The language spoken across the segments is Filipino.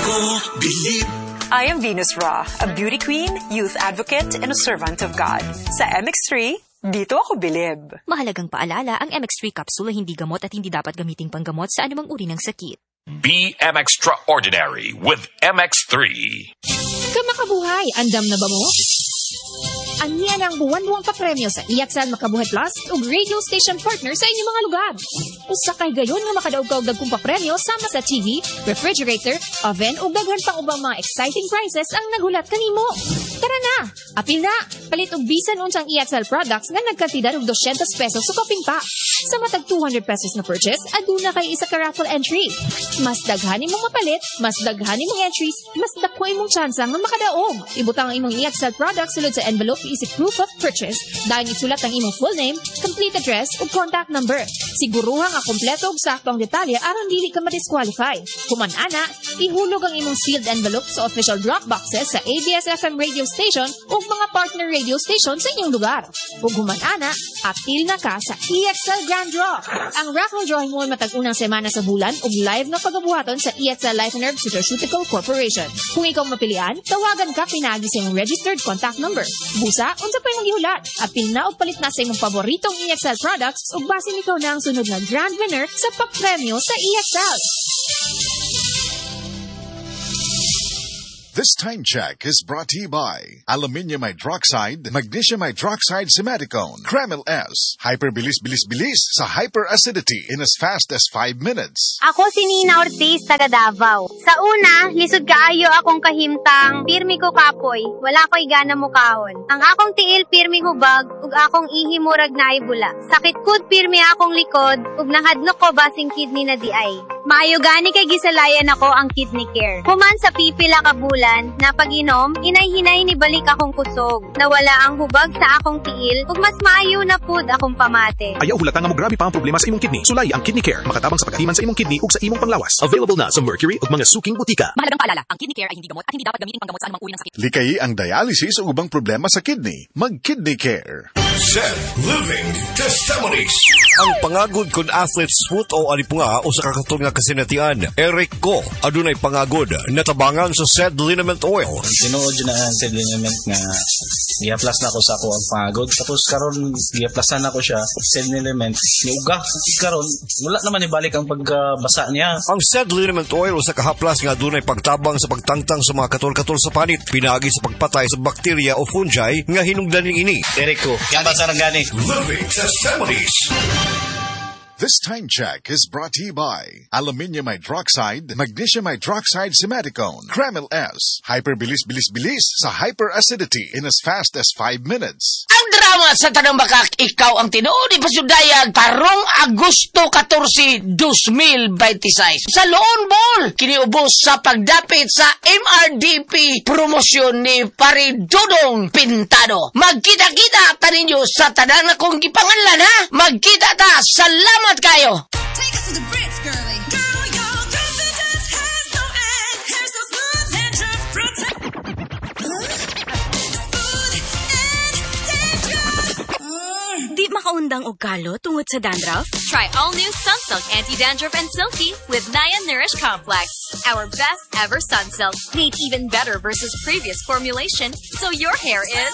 ko bilib. I am Venus Ra, a beauty queen, youth advocate, and a servant of God. Sa MX3, dito ako bilib. Mahalagang paalala, ang MX3 capsule ay hindi gamot at hindi dapat gamiting panggamot sa anumang uri ng sakit. Be extraordinary with MX3. Kamakabuhay, andam na ba mo? Aniya ang buwan-buwang papremyo sa EXL Makabuhay Plus ug radio station partner sa inyong mga lugar. Usa kay gayon nga makadaog-og dagkong papremyo sama sa TV, refrigerator, oven ug daghan pang ubang mga exciting prizes ang nagulat kanimo. Tara na! Apil na! Palit og bisan unsang EXL products nga nagkatidad og 200 pesos sa koping pa. Sa matag 200 pesos na purchase, aduna kay isa ka raffle entry. Mas daghan imong mapalit, mas daghan imong entries, mas dako imong tsansa nga makadaog. Ibutang ang imong EXL products sulod sa envelope isip proof of purchase. Dahil isulat ang imong full name, complete address ug contact number. Siguruha nga kompleto ug sakto ang detalye aron dili ka ma-disqualify. Human ana, ihulog ang imong sealed envelope sa official drop boxes sa ABS-FM radio station ug mga partner radio station sa inyong lugar. Ug human ana, apil na ka sa EXL Grand Draw. Ang raffle drawing mo matag unang semana sa bulan ug live na pagabuhaton sa EXL Life and Herb Pharmaceutical Corporation. Kung ikaw mapilian, tawagan ka pinagi sa imong registered contact number. Busa, unsa pa imong gihulat? Apil na og palit na sa imong paboritong EXL products ug basin ikaw na ang sunod na grand winner sa papremyo sa EXL. This time check is brought to you by Aluminium Hydroxide, Magnesium Hydroxide Simaticone, Kremil S, Hyperbilis-bilis-bilis sa hyperacidity in as fast as 5 minutes. Ako si Nina Ortiz, taga Davao. Sa una, lisod kaayo akong kahimtang, pirmi ko kapoy, wala ko'y gana mukaon. Ang akong tiil pirmi hubag, ug akong ihimurag na ibula. Sakit kud pirmi akong likod, ug nahadlok ko basing kidney na di ay. Maayo gani kay gisalayan ako ang kidney care. Human sa pipila ka bulan, na pag-inom, inay-hinay ni balik akong kusog. Nawala ang hubag sa akong tiil, ug mas maayo na pud akong pamate. Ayaw hulatan nga mo grabe pa ang problema sa imong kidney. Sulay ang Kidney Care, makatabang sa pagkatiman sa imong kidney ug sa imong panglawas. Available na sa Mercury ug mga suking butika. Mahalagang paalala, ang Kidney Care ay hindi gamot at hindi dapat gamitin panggamot sa anumang uri ng sakit. Likayi ang dialysis o ubang problema sa kidney. Mag-Kidney Care. Zen Living Testimonies. Ang pangagod kun athlete smooth o alipunga o sa kakatol nga kasinatian, Eric Ko, adunay pangagod, natabangan sa said liniment oil. Tinuod na ang said liniment nga i-plus na ako sa ako ang pangagod. Tapos karon i-plusan ako siya, said liniment, niuga. Karon, wala naman ibalik ang pagbasa niya. Ang said liniment oil o sa kahaplas nga adunay pagtabang sa pagtangtang sa mga katol-katol sa panit, pinagi sa pagpatay sa bakterya o fungi nga hinungdaning ini. Eric Ko, yan ba sa gani? Living Testimonies. This time check is brought to you by Aluminium Hydroxide, Magnesium Hydroxide Simaticone, Kremil S, Hyperbilis-bilis-bilis sa hyperacidity in as fast as 5 minutes. Ang drama sa Tanang Bakak, ikaw ang tinuod ipasudayag karong Agosto 14, 2026. Sa Loon Ball, kiniubos sa pagdapit sa MRDP promosyon ni Paridodong Pintado. Magkita-kita ta ninyo sa tanang akong gipanganlan ha. Magkita ta. Salamat kayo. Take us to the bridge, girlie. Girl, your confidence has no end. Hair so smooth and just protect. Smooth and dangerous. Di makaundang og kalo tungod sa dandruff? Try all new Sunsilk Anti-Dandruff and Silky with Naya Nourish Complex. Our best ever Sunsilk, made even better versus previous formulation, so your hair is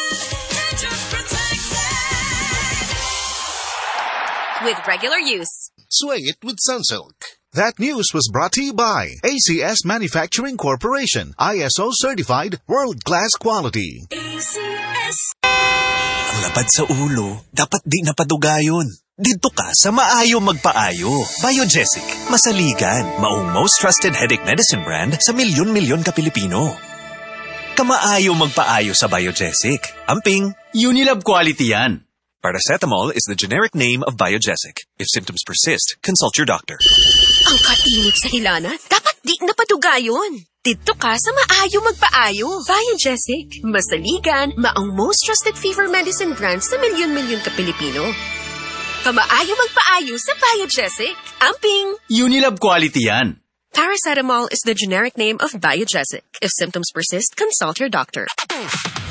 with regular use. Swing it with Sunsilk. That news was brought to you by ACS Manufacturing Corporation, ISO certified world-class quality. ACS. Ang lapad sa ulo, dapat di napadugayon. Dito ka sa Maayo Magpaayo. Biogesic, masaligan, maong most trusted headache medicine brand sa milyon-milyon ka Pilipino. Kamaayo Magpaayo sa Biogesic. Amping, Unilab quality yan. Paracetamol is the generic name of Biogesic. If symptoms persist, consult your doctor. Ang kainit sa hilana, dapat di napadugayon. Dito ka sa Maayo Magpaayo. Biogesic, masaligan, maong most trusted fever medicine brand sa milyon-milyon ka Pilipino. Kamaayo Magpaayo sa Biogesic. Amping, Unilab quality yan. Paracetamol is the generic name of Biogesic. If symptoms persist, consult your doctor.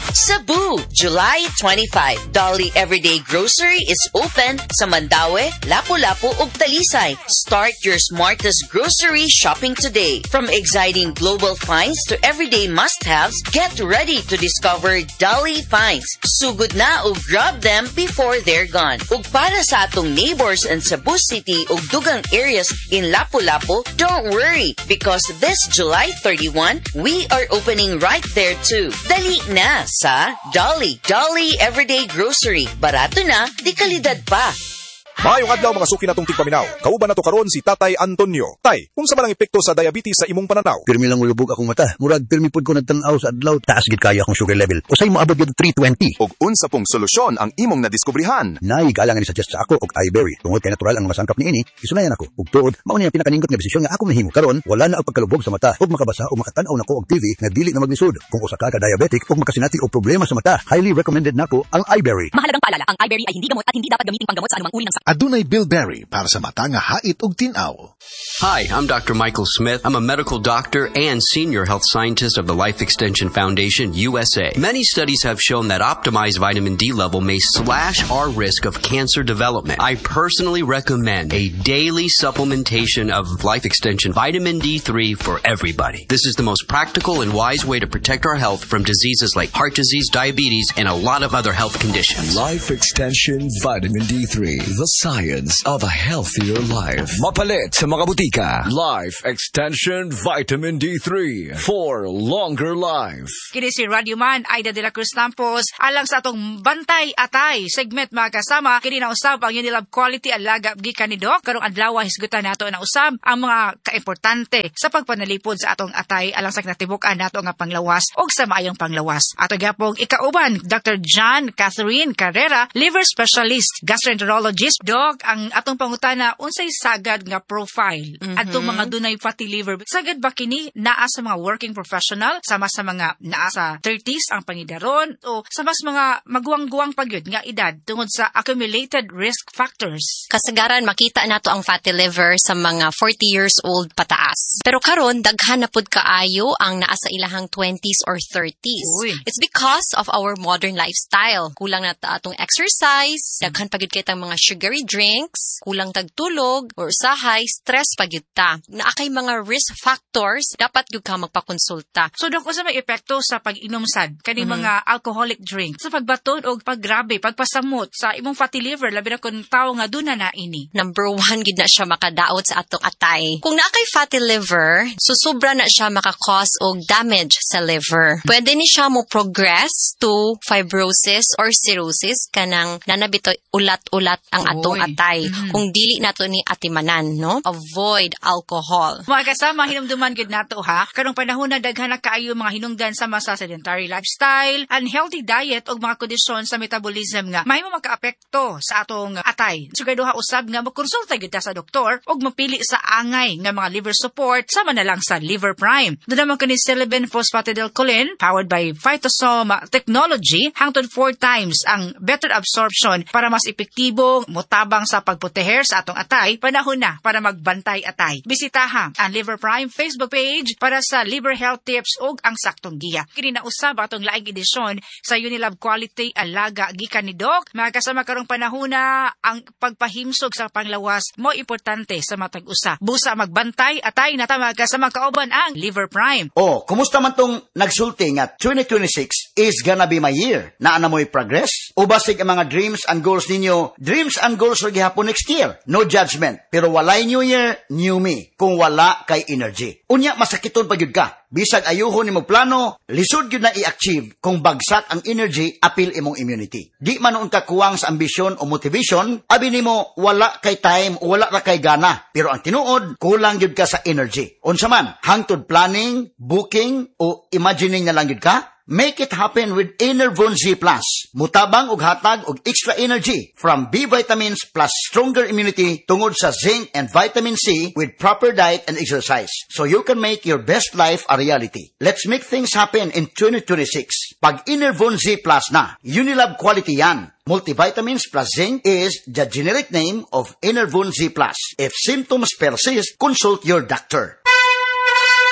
Cebu, July 25. Dolly Everyday Grocery is open sa Mandaue, Lapu-Lapu ug Talisay. Start your smartest grocery shopping today. From exciting global finds to everyday must-haves, get ready to discover Dolly finds. Sugod na ug grab them before they're gone. Ug para sa atong neighbors in Cebu City ug dugang areas in Lapu-Lapu, don't worry because this July 31, we are opening right there too. Dali na sa Dolly Everyday Grocery. Barato na, di kalidad pa. Maayong adlaw mga suki natong tigpaminaw. Kauban nato karon si Tatay Antonio. Tay, unsa man ang epekto sa diabetes sa imong pananaw? Pirmi lang ulubog akong mata. Murag pirmi pud ko nagtan-aw sa adlaw. Taas gid kaya akong sugar level. Usay moabot gid 320. Ug unsa pong solusyon ang imong nadiskubrihan? Nay galang ni suggest sa ako og iBerry. Tungod kay natural ang mga sangkap niini, isunayan ako. Ug tuod, mao ni ang pinakaningkot nga desisyon nga ako nahimo. Karon wala na ang pagkalubog sa mata. Ug makabasa ug makatan-aw nako og TV nga dili na maglisod. Kung usa ka diabetic ug makasinati og problema sa mata, highly recommended nako ang iBerry. Mahalagang paalala, ang iBerry ay hindi gamot at hindi dapat gamitin panggamot sa anumang uri ng sakit. Adunay Bilberry para sa mata nga hait ug tin-aw. Hi, I'm Dr. Michael Smith. I'm a medical doctor and senior health scientist of the Life Extension Foundation, USA. Many studies have shown that optimized vitamin D level may slash our risk of cancer development. I personally recommend a daily supplementation of Life Extension Vitamin D3 for everybody. This is the most practical and wise way to protect our health from diseases like heart disease, diabetes, and a lot of other health conditions. Life Extension Vitamin D3, the science of a healthier life. Mapalit sa mga butika. Life Extension Vitamin D3 for longer life. Kini si Radio Man, Aida de la Cruz Lampos, alang sa atong Bantay Atay segment mga kasama. Kini na usab ang Unilab Quality alaga gikan ni Doc. Karong adlaw hisgutan nato na usab ang mga kaimportante sa pagpanalipod sa atong atay alang sa kinatibukan nato nga panglawas og sa maayong panglawas. Ato gyapong ikauban Dr. John Catherine Carrera, liver specialist, gastroenterologist. Doc, ang atong pangutana unsay sagad nga profile atong mga dunay fatty liver? Sagad ba kini naa sa mga working professional, sama sa mga naa sa 30s ang pangidaron, o sa mas mga maguwang-guwang pagyud nga edad tungod sa accumulated risk factors? Kasagaran makita nato ang fatty liver sa mga 40 years old pataas. Pero karon daghan na pud kaayo ang naa sa ilahang 20s or 30s. Uy. It's because of our modern lifestyle. Kulang na ta atong exercise, daghan pagyud kay tang mga sugary drinks, kulang tagtulog, or usahay stress pagyud ta. Naa kay mga risk factors, dapat gyud ka magpakonsulta. So dok usa may epekto sa pag-inom sad kani mga alcoholic drink sa pagbaton og paggrabe, pagpasamot sa imong fatty liver labi na kun tawo nga duna na ini. Number 1 gid na siya makadaot sa atong atay. Kung naa kay fatty liver, susubra na siya maka-cause og damage sa liver. Pwede ni siya mo progress to fibrosis or cirrhosis kanang nanabitoy ulat-ulat ang atong atay. Kung dili nato ni atimanan, no? Avoid alcohol. Mga kasama, hinumduman gid nato ha. Karong panahon na daghan na kaayo mga hinungdan sama sa sedentary lifestyle, unhealthy diet ug mga kondisyon sa metabolism nga mahimo makaapekto sa atong atay. Siguraduha usab nga magkonsulta gid ta sa doktor ug mapili sa angay nga mga liver support sama na lang sa Liver Prime. Doon naman kani Silibin Phosphatidylcholine powered by Phytosome technology hangtod 4 times ang better absorption para mas epektibo motabang sa pagproteher sa atong atay. Panahon na para magbantay atay. Bisitaha ang Liver Prime Facebook page para sa liver health tips ug ang saktong giya. Kini na usab atong laing edisyon sa Unilab Quality alaga gikan ni Doc. Mga kasama karong panahon na ang pagpahimsog sa panglawas mo importante sa matag usa. Busa magbantay atay na ta mga kasama kauban ang Liver Prime. Oh, kumusta man tong nagsulti nga 2026 is gonna be my year? Naa na mo'y progress? O basig ang mga dreams and goals ninyo? Dreams and goals ra gihapon next year. No judgment. Pero walay new year, new me. Kung wala kay energy. Unya, masakiton pa gyud ka. Bisag ayuhon nimo plano, lisod gyud na i-achieve kung bagsak ang energy, apil imong immunity. Di man noon ka kuwang sa ambisyon o motivation, abi nimo wala kay time o wala ra kay gana. Pero ang tinuod, kulang gyud ka sa energy. Unsa man, hangtod planning, booking o imagining na lang gyud ka? Make it happen with Enervon Z+. Mutabang og hatag og extra energy from B vitamins plus stronger immunity tungod sa zinc and vitamin C with proper diet and exercise. So you can make your best life a reality. Let's make things happen in 2026. Pag Enervon Z+ na, Unilab Quality yan. Multivitamins plus zinc is the generic name of Enervon Z+. If symptoms persist, consult your doctor.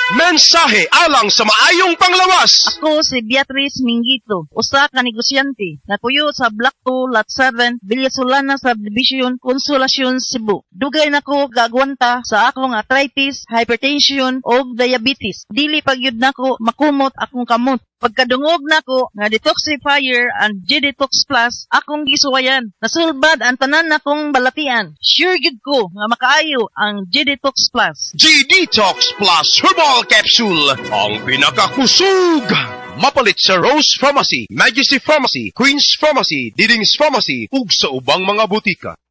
Mensahe alang sa maayong panglawas. Ako si Beatrice Mingito, usa ka negosyante, napuyo sa Block 2, Lot 7, Villasolana Subdivision, Consolacion, Cebu. Dugay nako gagwanta sa akong arthritis, hypertension o diabetes. Dili pagyud nako makumot akong kamot. Pagkadungog nako nga detoxifier and G-Detox Plus, akong gisuwayan. Nasulbad ang tanan nakong balatian. Sure gid ko nga makaayo ang G-Detox Plus. G-Detox Plus Herbal Capsule, ang pinakakusog. Mapalit sa Rose Pharmacy, Majesty Pharmacy, Queen's Pharmacy, Diding's Pharmacy, ug sa ubang mga butika.